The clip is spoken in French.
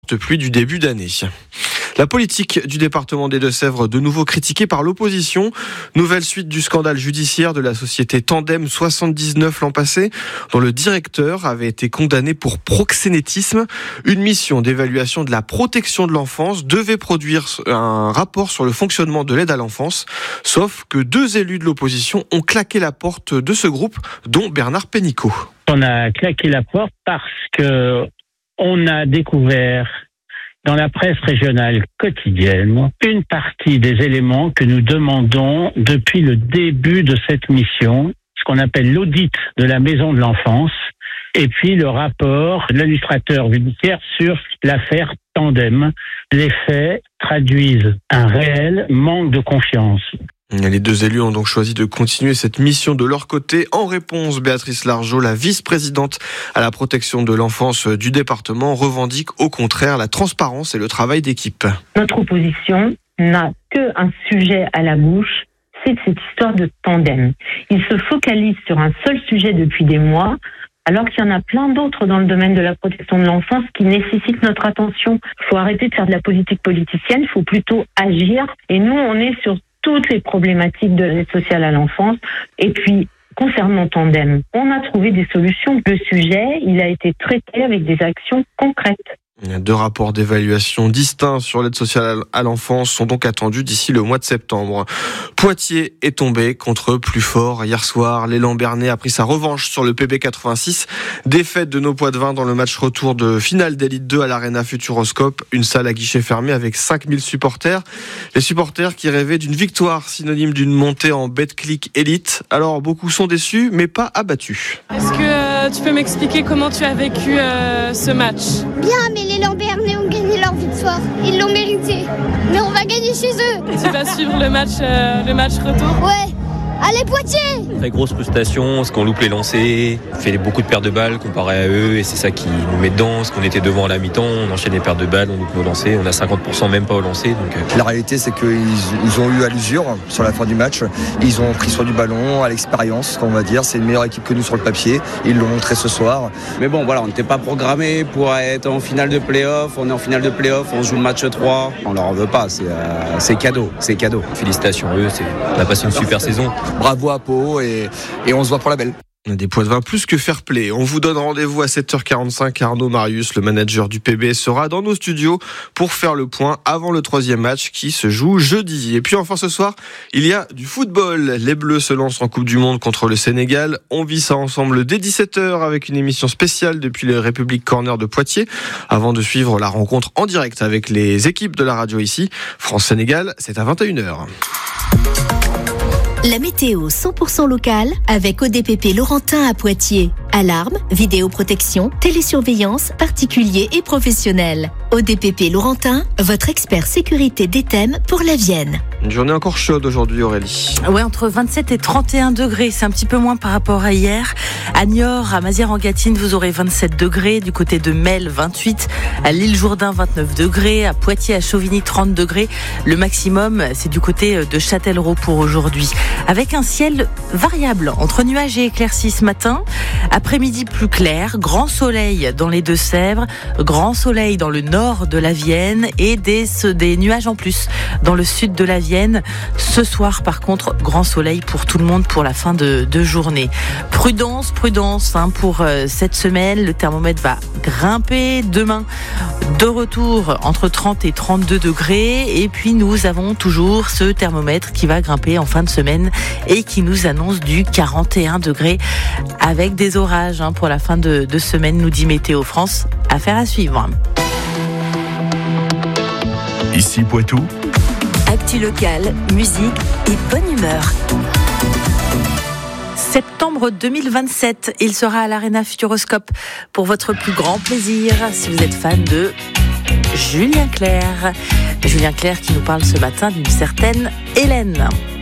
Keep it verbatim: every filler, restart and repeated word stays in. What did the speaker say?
fortes pluies du début d'année. La politique du département des Deux-Sèvres, de nouveau critiquée par l'opposition. Nouvelle suite du scandale judiciaire de la société Tandem soixante-dix-neuf l'an passé, dont le directeur avait été condamné pour proxénétisme. Une mission d'évaluation de la protection de l'enfance devait produire un rapport sur le fonctionnement de l'aide à l'enfance. Sauf que deux élus de l'opposition ont claqué la porte de ce groupe, dont Bernard Pénicaud. On a claqué la porte parce que on a découvert dans la presse régionale quotidienne une partie des éléments que nous demandons depuis le début de cette mission, ce qu'on appelle l'audit de la maison de l'enfance, et puis le rapport de l'administrateur judiciaire sur l'affaire Tandem. Les faits traduisent un réel manque de confiance. Les deux élus ont donc choisi de continuer cette mission de leur côté. En réponse, Béatrice Largeau, la vice-présidente à la protection de l'enfance du département, revendique au contraire la transparence et le travail d'équipe. Notre opposition n'a qu'un sujet à la bouche, c'est cette histoire de Tandem. Il se focalise sur un seul sujet depuis des mois, alors qu'il y en a plein d'autres dans le domaine de la protection de l'enfance qui nécessitent notre attention. Il faut arrêter de faire de la politique politicienne, il faut plutôt agir. Et nous, on est sur toutes les problématiques de l'aide sociale à l'enfance. Et puis, concernant Tandem, on a trouvé des solutions. Le sujet, il a été traité avec des actions concrètes. Deux rapports d'évaluation distincts sur l'aide sociale à l'enfance sont donc attendus d'ici le mois de septembre. Poitiers est tombé contre plus fort hier soir. L'élan Bernais a pris sa revanche sur le P B quatre-vingt-six. Défaite de nos Poitevins dans le match retour de finale d'Élite deux à l'Arena Futuroscope. Une salle à guichet fermé avec cinq mille supporters. Les supporters qui rêvaient d'une victoire synonyme d'une montée en Betclic Élite. Alors beaucoup sont déçus mais pas abattus. Est-ce que euh, tu peux m'expliquer comment tu as vécu euh, ce match ? Bien, mais les Lambernais ont gagné leur victoire. Ils l'ont mérité. Mais on va gagner chez eux. Tu vas suivre le match, euh, le match retour ? Ouais. Allez Poitiers! Très grosse frustration, parce qu'on loupe les lancers, on fait beaucoup de pertes de balles comparé à eux, et c'est ça qui nous met dedans, parce qu'on était devant à la mi-temps, on enchaîne les pertes de balles, on loupe nos lancers, on a cinquante pour cent même pas au lancer. Donc... La réalité, c'est qu'ils ils ont eu à l'usure sur la fin du match, ils ont pris soin du ballon, à l'expérience, on va dire, c'est une meilleure équipe que nous sur le papier, ils l'ont montré ce soir. Mais bon, voilà, on n'était pas programmé pour être en finale de play-off, on est en finale de play-off, on joue le match trois, on leur en veut pas, c'est, euh, c'est cadeau, c'est cadeau. Félicitations à eux, c'est... on a passé une super saison. Bravo à Pau. Et, et on se voit pour la belle. Des Poitevins plus que fair play. On vous donne rendez-vous à sept heures quarante-cinq. Arnaud Marius, le manager du P B, sera dans nos studios pour faire le point avant le troisième match qui se joue jeudi. Et puis enfin ce soir, il y a du football. Les Bleus se lancent en Coupe du Monde contre le Sénégal. On vit ça ensemble dès dix-sept heures avec une émission spéciale depuis le République Corner de Poitiers. Avant de suivre la rencontre en direct avec les équipes de la radio ici. France-Sénégal, c'est à vingt et une heures. La météo cent pour cent locale avec O D P P Laurentin à Poitiers. Alarme, vidéoprotection, télésurveillance, particuliers et professionnels. O D P P Laurentin, votre expert sécurité des thèmes pour la Vienne. Une journée encore chaude aujourd'hui, Aurélie. Ouais, entre vingt-sept et trente et un degrés. C'est un petit peu moins par rapport à hier. À Niort, à Mazières-en-Gâtine, vous aurez vingt-sept degrés. Du côté de Melle, vingt-huit. À l'Île-Jourdain, vingt-neuf degrés. À Poitiers, à Chauvigny, trente degrés. Le maximum, c'est du côté de Châtellerault pour aujourd'hui. Avec un ciel variable entre nuages et éclaircies ce matin. Après-midi plus clair, grand soleil dans les Deux-Sèvres, grand soleil dans le nord de la Vienne et des, des nuages en plus dans le sud de la Vienne. Ce soir, par contre, grand soleil pour tout le monde pour la fin de, de journée. Prudence, prudence hein, pour euh, cette semaine. Le thermomètre va grimper demain. De retour entre trente et trente-deux degrés. Et puis nous avons toujours ce thermomètre qui va grimper en fin de semaine et qui nous annonce du quarante et un degrés avec des orages hein, pour la fin de, de semaine, nous dit Météo France. Affaire à suivre. Ici Poitou. Actu locale, musique et bonne humeur. Septembre deux mille vingt-sept, il sera à l'Arena Futuroscope pour votre plus grand plaisir si vous êtes fan de Julien Clerc. Julien Clerc qui nous parle ce matin d'une certaine Hélène.